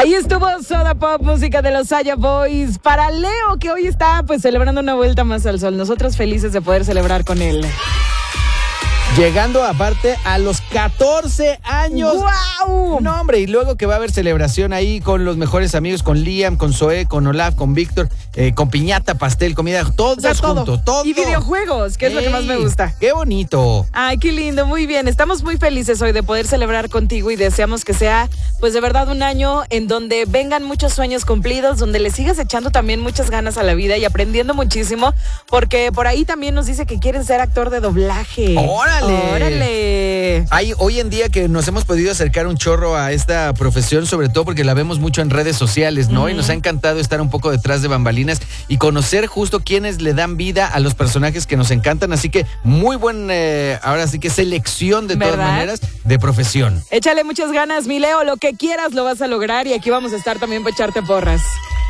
Ahí estuvo Soda Pop, música de los Saya Boys. Para Leo, que hoy está pues celebrando una vuelta más al sol. Nosotros felices de poder celebrar con él. Llegando aparte a los 14 años. ¡Guau! No, hombre, y luego que va a haber celebración ahí con los mejores amigos, con Liam, con Zoe, con Olaf, con Víctor, con piñata, pastel, comida, todos O sea, juntos, todo. Y videojuegos, que es lo que más me gusta. ¡Qué bonito! Ay, qué lindo, muy bien. Estamos muy felices hoy de poder celebrar contigo y deseamos que sea, pues de verdad, un año en donde vengan muchos sueños cumplidos, donde le sigas echando también muchas ganas a la vida y aprendiendo muchísimo, porque por ahí también nos dice que quieren ser actor de doblaje. ¡Órale! ¡Órale! Hay hoy en día que nos hemos podido acercar un chorro a esta profesión, sobre todo porque la vemos mucho en redes sociales, ¿no? Y nos ha encantado estar un poco detrás de bambalinas y conocer justo quiénes le dan vida a los personajes que nos encantan. Así que muy buen, ahora sí que selección de todas maneras de profesión. Échale muchas ganas, mi Leo. Lo que quieras lo vas a lograr y aquí vamos a estar también para echarte porras.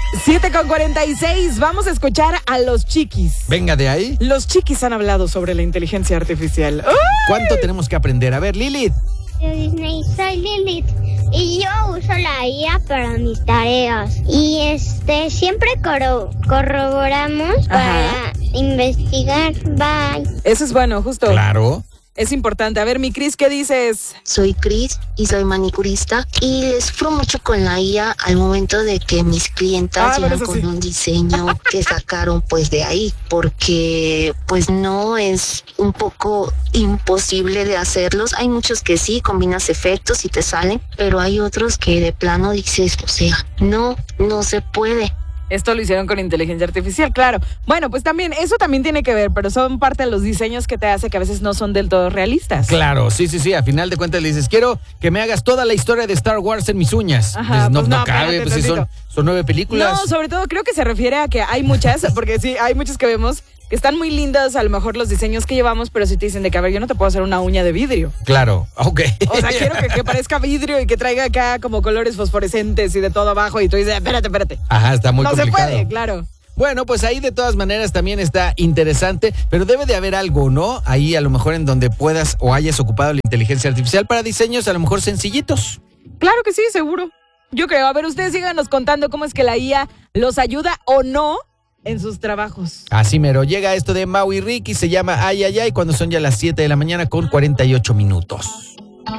7:46, vamos a escuchar a los Chiquis. Venga de ahí. Los Chiquis han hablado sobre la inteligencia artificial. ¡Uy! ¿Cuánto tenemos que aprender? A ver, Lilith. De Disney, soy Lilith y yo uso la IA para mis tareas y siempre corroboramos para investigar. Bye. Eso es bueno, justo. Claro. Es importante. A ver, mi Cris, ¿qué dices? Soy Cris y soy manicurista y les sufro mucho con la IA al momento de que mis clientas llegan con un diseño que sacaron pues de ahí, porque pues no es un poco imposible de hacerlos. Hay muchos que sí, combinas efectos y te salen, pero hay otros que de plano dices, o sea, no se puede. Esto lo hicieron con inteligencia artificial, claro. Bueno, pues también, eso también tiene que ver, pero son parte de los diseños que te hace que a veces no son del todo realistas. Claro, sí. A final de cuentas le dices, quiero que me hagas toda la historia de Star Wars en mis uñas. Ajá, Dices, pues no cabe, pues sí, son 9 películas. No, sobre todo creo que se refiere a que hay muchas, porque sí, hay muchas que vemos que están muy lindas, a lo mejor los diseños que llevamos, pero si te dicen de que, a ver, yo no te puedo hacer una uña de vidrio. Claro, ok. O sea, quiero que parezca vidrio y que traiga acá como colores fosforescentes y de todo abajo y tú dices, espérate. Ajá, está muy complicado. No se puede, claro. Bueno, pues ahí de todas maneras también está interesante, pero debe de haber algo, ¿no? Ahí a lo mejor en donde puedas o hayas ocupado la inteligencia artificial para diseños a lo mejor sencillitos. Claro que sí, seguro. Yo creo. A ver, ustedes síganos contando cómo es que la IA los ayuda o no en sus trabajos. Así mero, llega esto de Mau y Ricky, se llama Ay, Ay, Ay, cuando son ya las 7 de la mañana con 48 minutos.